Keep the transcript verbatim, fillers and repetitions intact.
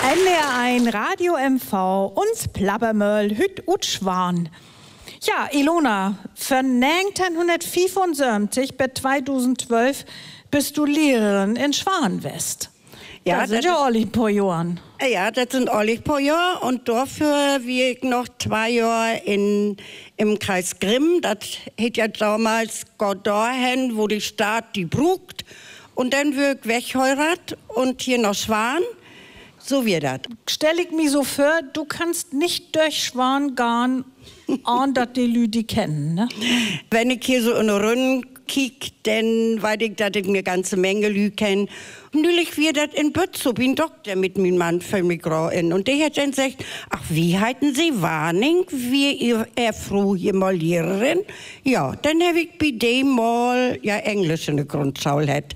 N D R eins Radio M V, uns Plabbermöll, hüt ut Schwan. Ja, Ilona, von neunzehnhundertfünfundsiebzig bis zweitausendzwölf bist du Lehrerin in Schwanwest. Ja, das sind ja alle paar Jahre. Ja, das sind alle paar Jahre. Und dafür wie ich noch zwei Jahre in, im Kreis Grimm. Das hätte ja damals Gott dahin, wo die Stadt die brucht. Und dann wird ich wegheiratet und hier nach Schwan. So wird das. Stell ich mir so vor, du kannst nicht durch Schwan gehen, ohne dass die Leute kennen, ne? Wenn ich hier so in den Rünnen kiek, dann weiß ich, dass ich eine ganze Menge Leute kenne. Natürlich wird das in Bützow, ein Doktor mit meinem Mann für mich in. Und der hat dann gesagt, ach, wie halten Sie Warning, wie ihr er früher mal Lehrerin? Ja, dann habe ich bei dem mal ja Englisch in der Grundschule.